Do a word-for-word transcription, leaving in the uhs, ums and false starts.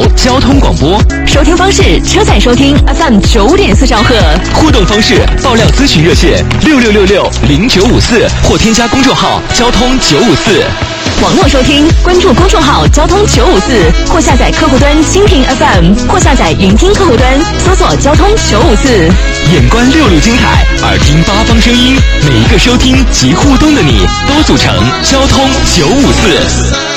交通广播。 收听方式：车载收听 F M 九点四兆赫。 互动方式：爆料咨询热线六六六六零九五四，或添加公众号交通九五四。 网络收听，关注公众号交通九五四，或下载客户端蜻蜓 F M， 或下载云听客户端，搜索交通九五四。 眼观六路金海，耳听八方声音，每一个收听及互动的你，都组成交通九五四。